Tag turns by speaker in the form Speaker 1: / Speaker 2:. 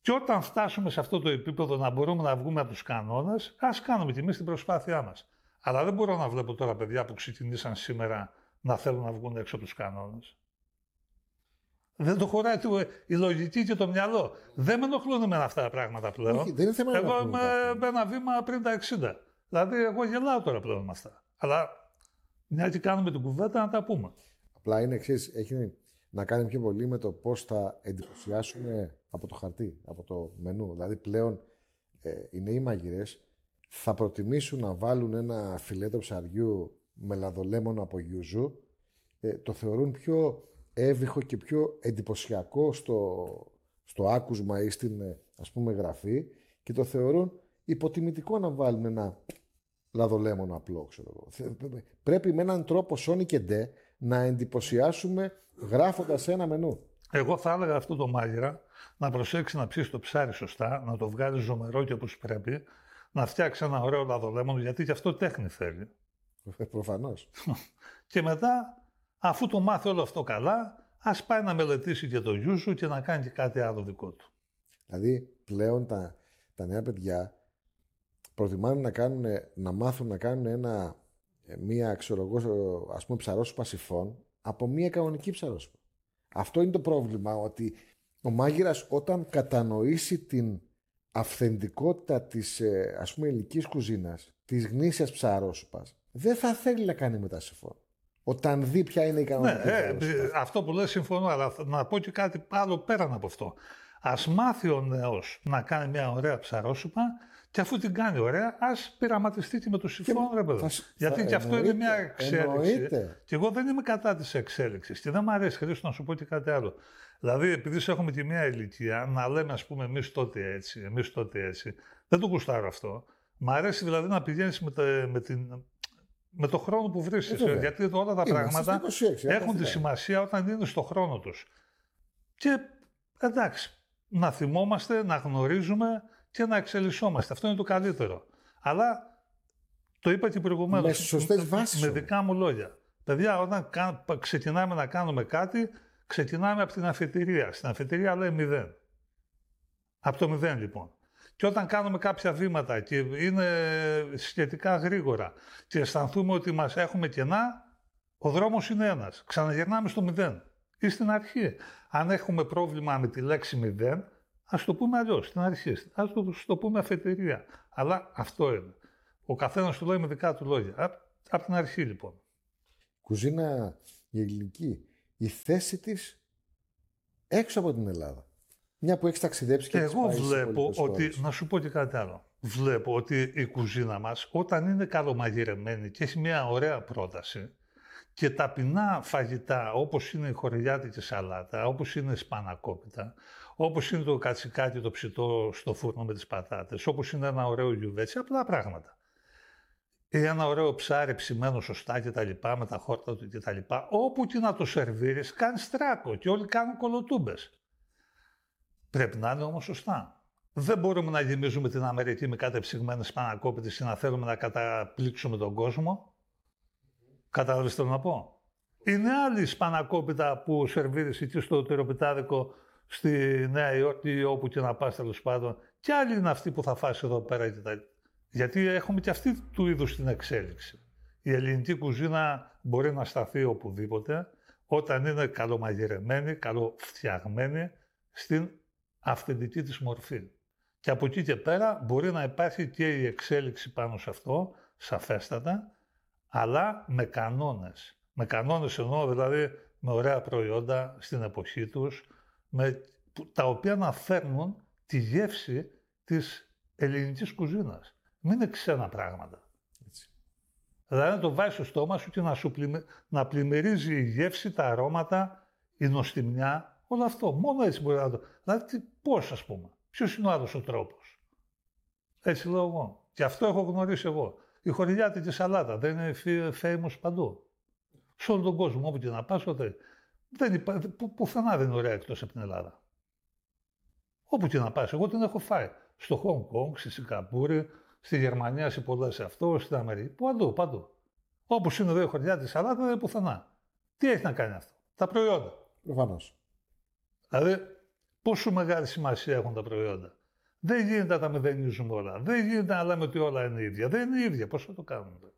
Speaker 1: Και όταν φτάσουμε σε αυτό το επίπεδο να μπορούμε να βγούμε από τους κανόνες, ας κάνουμε κι εμείς την προσπάθειά μας. Αλλά δεν μπορώ να βλέπω τώρα παιδιά που ξεκινήσαν σήμερα να θέλουν να βγουν έξω από τους κανόνες. Δεν το χωράει η λογική και το μυαλό. Δεν με ενοχλούν εμένα αυτά τα πράγματα πλέον.
Speaker 2: Όχι, δεν είναι θέμα
Speaker 1: εγώ είμαι με ένα βήμα πριν τα 60. Δηλαδή, εγώ γελάω τώρα πλέον με αυτά. Αλλά μια και κάνουμε την κουβέντα να τα πούμε.
Speaker 2: Απλά είναι εξής, έχει να κάνει πιο πολύ με το πώς θα εντυπωσιάσουμε από το χαρτί, από το μενού. Δηλαδή, πλέον οι νέοι μαγειρές θα προτιμήσουν να βάλουν ένα φιλέτο ψαριού με λαδολέμονο από γιουζού. Το θεωρούν πιο εύβυχο και πιο εντυπωσιακό στο άκουσμα ή στην ας πούμε γραφή και το θεωρούν υποτιμητικό να βάλουν ένα λαδολέμονο απλό, ξέρω εγώ. Πρέπει με έναν τρόπο σόνι και ντε να εντυπωσιάσουμε γράφοντας ένα μενού.
Speaker 1: Εγώ θα έλεγα αυτό το μάγειρα να προσέξει να ψήσει το ψάρι σωστά, να το βγάλει ζωμερό και όπως πρέπει, να φτιάξει ένα ωραίο λαδολέμονο, γιατί και αυτό τέχνη θέλει.
Speaker 2: Προφανώς.
Speaker 1: Και μετά, αφού το μάθει όλο αυτό καλά, ας πάει να μελετήσει και το γιούζου και να κάνει και κάτι άλλο δικό του.
Speaker 2: Δηλαδή, πλέον τα νέα παιδιά προτιμάνε να μάθουν να κάνουν μία, ξέρω εγώ, ας πούμε ψαρόσουπα σιφών από μία κανονική ψαρόσουπα. Αυτό είναι το πρόβλημα, ότι ο μάγειρας όταν κατανοήσει την αυθεντικότητα της ας πούμε ελληνικής κουζίνας, της γνήσιας ψαρόσουπας, δεν θα θέλει να κάνει μετά σιφών. Όταν δει ποια είναι η κανονική ψαρόσουπα.
Speaker 1: Αυτό που λες συμφωνώ, αλλά να πω και κάτι άλλο πέραν από αυτό. Ας μάθει ο νέος να κάνει μια ωραία ψαρόσουπα και αφού την κάνει ωραία, ας πειραματιστεί και με το σιφόν, ρε παιδί. Γιατί και αυτό είναι μια εξέλιξη. Και εγώ δεν είμαι κατά της εξέλιξης. Και δεν μου αρέσει, Χρήστο, να σου πω και κάτι άλλο. Δηλαδή, επειδή έχουμε και μια ηλικία, να λέμε, ας πούμε, εμείς τότε έτσι, εμείς τότε έτσι. Δεν το γουστάρω αυτό. Μ' αρέσει δηλαδή να πηγαίνεις με το χρόνο που βρίσκεσαι. Γιατί όλα τα πράγματα
Speaker 2: 26,
Speaker 1: έχουν τη σημασία όταν είναι στο χρόνο τους. Και εντάξει. Να θυμόμαστε, να γνωρίζουμε και να εξελισσόμαστε. Αυτό είναι το καλύτερο. Αλλά το είπα και προηγουμένως. Με δικά μου λόγια. Παιδιά, όταν ξεκινάμε να κάνουμε κάτι, ξεκινάμε από την αφετηρία. Στην αφετηρία λέει 0. Από το 0 λοιπόν. Και όταν κάνουμε κάποια βήματα και είναι σχετικά γρήγορα και αισθανθούμε ότι μας έχουμε κενά, ο δρόμος είναι ένας. Ξαναγυρνάμε στο 0. Ή στην αρχή. Αν έχουμε πρόβλημα με τη λέξη 0, ας το πούμε αλλιώς, στην αρχή. Ας το πούμε αφετηρία. Αλλά αυτό είναι. Ο καθένας του λέει με δικά του λόγια. Από την αρχή λοιπόν.
Speaker 2: Κουζίνα η ελληνική. Η θέση της έξω από την Ελλάδα. Μια που έχεις ταξιδέψει και
Speaker 1: εγώ βλέπω ότι, να σου πω και κάτι άλλο. Βλέπω ότι η κουζίνα μας όταν είναι καλομαγειρεμένη και έχει μια ωραία πρόταση, και ταπεινά φαγητά όπως είναι η χορηγιάτικη σαλάτα, όπως είναι η σπανακόπιτα, όπως είναι το κατσικάκι το ψητό στο φούρνο με τις πατάτες, όπως είναι ένα ωραίο γιουβέτσι, απλά πράγματα. Ή ένα ωραίο ψάρι ψημένο σωστά κτλ. Με τα χόρτα του κτλ. Όπου και να το σερβίρεις, κάνει στράκο και όλοι κάνουν κολοτούμπες. Πρέπει να είναι όμως σωστά. Δεν μπορούμε να γεμίζουμε την Αμερική με κατεψυγμένες σπανακόπιτες ή να θέλουμε να καταπλήξουμε τον κόσμο. Κατάλαβες τι θέλω να πω. Είναι άλλη σπανακόπιτα που σερβίρεις εκεί στο τυροπιτάδικο στη Νέα Υόρκη, όπου και να πας τέλος πάντων. Και άλλη είναι αυτή που θα φας εδώ πέρα. Γιατί έχουμε και αυτή του είδους την εξέλιξη. Η ελληνική κουζίνα μπορεί να σταθεί οπουδήποτε, όταν είναι καλομαγειρεμένη, καλοφτιαγμένη στην αυθεντική της μορφή. Και από εκεί και πέρα μπορεί να υπάρχει και η εξέλιξη πάνω σε αυτό, σαφέστατα, αλλά με κανόνες. Με κανόνες εννοώ δηλαδή με ωραία προϊόντα στην εποχή τους, τα οποία να φέρνουν τη γεύση της ελληνικής κουζίνας. Μην είναι ξένα πράγματα. Έτσι. Δηλαδή να το βάζεις στο στόμα σου και να πλημμυρίζει η γεύση, τα αρώματα, η νοστιμιά, όλο αυτό. Μόνο έτσι μπορεί να το... Δηλαδή πώς ας πούμε, ποιος είναι ο άλλος ο τρόπος. Έτσι λέω εγώ. Και αυτό έχω γνωρίσει εγώ. Η χορηγιάτικη σαλάτα δεν είναι famous παντού. Σε όλο τον κόσμο, όπου και να πας, πουθενά δεν είναι ωραία εκτός από την Ελλάδα. Όπου και να πας, εγώ την έχω φάει. Στο Χονγκ Κονγκ, στη Σιγκαπούρη, στη Γερμανία, σε πολλές αυτό, στην Αμερική. Παντού. Όπως είναι εδώ η χορηγιάτικη σαλάτα, δεν είναι πουθενά. Τι έχει να κάνει αυτό, τα προϊόντα.
Speaker 2: Προφανώς.
Speaker 1: Δηλαδή, Πόσο μεγάλη σημασία έχουν τα προϊόντα. Δεν γίνεται να τα μηδενίζουμε όλα. Δεν γίνεται να λέμε ότι όλα είναι ίδια. Δεν είναι ίδια. Πώς θα το κάνουμε.